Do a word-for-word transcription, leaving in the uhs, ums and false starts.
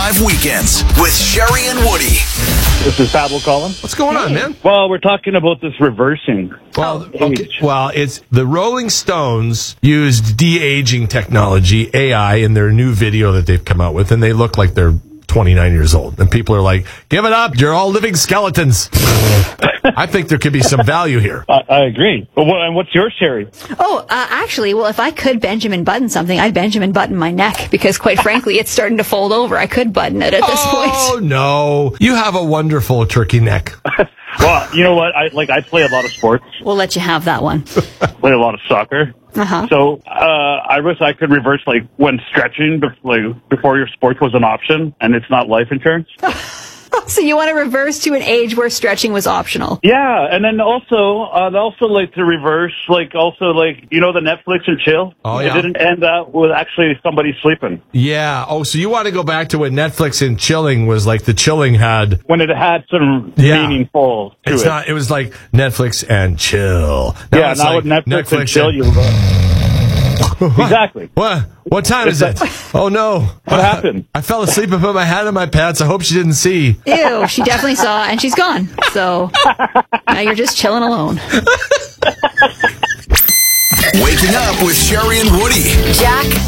Drive Weekends with Sherry and Woody. This is Pablo calling. What's going on, man? Well, we're talking about this reversing. Well, okay. Well, it's the Rolling Stones used de-aging technology, A I, in their new video that they've come out with, and they look like they're twenty-nine years old. And people are like, give it up, you're all living skeletons. I think there could be some value here. I, I agree. But what, and what's yours, Sherry? Oh, uh, actually, well, if I could Benjamin Button something, I'd Benjamin Button my neck, because quite frankly, it's starting to fold over. I could button it at this Oh, point. no. You have a wonderful turkey neck. Well, you know what? I like. I play a lot of sports. We'll let you have that one. Play a lot of soccer. Uh-huh. So uh, I wish I could reverse, like, when stretching, bef- like, before your sport was an option, and it's not life insurance. So you want to reverse to an age where stretching was optional? Yeah, and then also, I'd also like to reverse, like, also, like, you know, the Netflix and chill? Oh, yeah. It didn't end up with actually somebody sleeping. Yeah. Oh, so you want to go back to when Netflix and chilling was like the chilling had... When it had some Yeah. meaningful to It's it. not. It was like Netflix and chill. Now yeah, it's now like with Netflix, Netflix and chill, and- you... Exactly. What? What time is it? Oh, no. What happened? I fell asleep and put my hand in my pants. I hope she didn't see. Ew, she definitely saw, and she's gone. So now you're just chilling alone. Waking up with Sherry and Woody. Jack